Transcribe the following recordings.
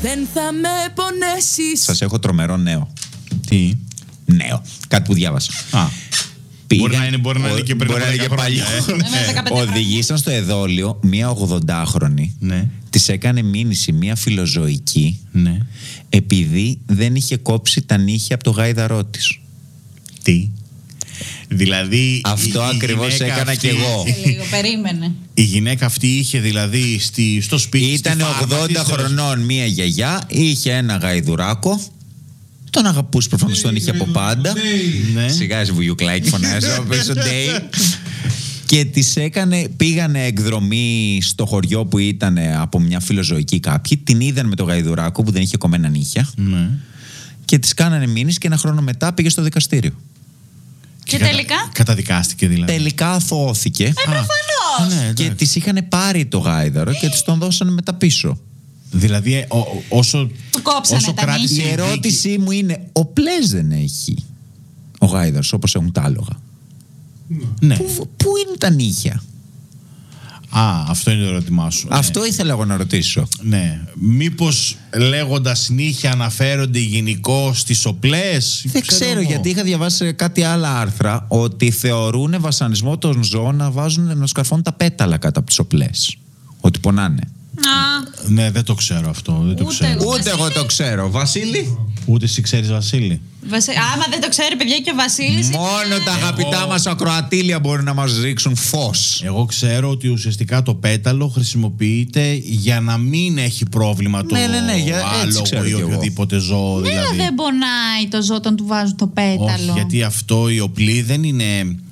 Δεν θα με πονέσεις. Σας έχω τρομερό νέο. Τι? Νέο. Κάτι που διάβασα. Μπορεί να είναι και πριν από 10 χρόνια. Οδηγήσαν στο εδόλιο μία 80χρονη. Ναι. Της έκανε μήνυση μία φιλοζωική. Ναι. Επειδή δεν είχε κόψει τα νύχια από το γάιδαρό της. Τι? Δηλαδή. Αυτό ακριβώς έκανα κι εγώ. Λίγο, περίμενε. Η γυναίκα αυτή είχε δηλαδή στο σπίτι. Ήταν 80 χρονών μία γιαγιά, είχε ένα γαϊδουράκο. Τον αγαπούσε προφανώς, τον είχε από πάντα. Ναι. Σιγά βουγιουκλάκι φωνάζω πίσω Ντέι. Και τις πήγανε εκδρομή στο χωριό που ήταν από μια φιλοζωική κάποιοι. Την είδαν με το γαϊδουράκο που δεν είχε κομμένα νύχια. Ναι. Και τις κάνανε μήνυση και ένα χρόνο μετά πήγε στο δικαστήριο. Και τελικά. Καταδικάστηκε δηλαδή. Τελικά αθωώθηκε. Προφανώς. Ναι, Και τις είχαν πάρει το γάιδαρο και τις τον δώσανε μετά πίσω. Δηλαδή όσο. Του κόψανε όσο τα κράτησε νύχια. Η ερώτησή μου είναι, ο Πλές δεν έχει ο γάιδαρος όπως έχουν τα άλογα. Ναι. Πού είναι τα νύχια? Αυτό είναι το ερώτημά σου. Αυτό ήθελα εγώ να ρωτήσω. Ναι. Μήπως λέγοντας νύχια αναφέρονται γενικώς στις οπλές? Δεν ξέρω, γιατί είχα διαβάσει σε κάτι άλλα άρθρα ότι θεωρούν βασανισμό των ζώων να σκαρφώνουν τα πέταλα κάτω από τις οπλές. Ότι πονάνε. Ναι, δεν το ξέρω αυτό. Δεν το ξέρω. Ούτε εγώ το ξέρω. Βασίλη. Ούτε εσύ ξέρεις, Βασίλη. Άμα δεν το ξέρει, παιδιά, και ο Βασίλης. Μόνο τα αγαπητά μας ακροατήλια μπορούν να μας ρίξουν φως. Εγώ ξέρω ότι ουσιαστικά το πέταλο χρησιμοποιείται για να μην έχει πρόβλημα το άλογο ή οποιοδήποτε ζώο. Δηλαδή. Δεν πονάει το ζώο όταν του βάζουν το πέταλο. Όχι, γιατί αυτό η οπλή δεν είναι.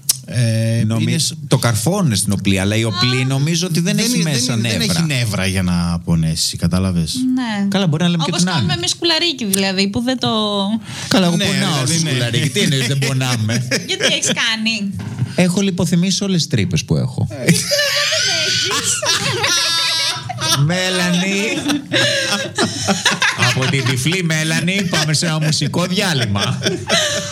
Το καρφώνουν στην οπλή, αλλά η οπλή νομίζω ότι δεν έχει μέσα νεύρα. Δεν έχει νεύρα για να πονέσει, κατάλαβες. Ναι. Καλά, μπορεί να λέμε και όπως την άλλη. κάνουμε εμείς σκουλαρίκι δηλαδή, που δεν το. Καλά, εγώ Ναι, πονάω δηλαδή, στη ναι. σκουλαρίκη. Τι εννοείς, δεν πονάμε? Γιατί έχεις κάνει? Έχω λιποθυμήσει όλες τις τρύπες που έχω. Μέλανη. Από την τυφλή Μέλανη πάμε σε ένα μουσικό διάλειμμα.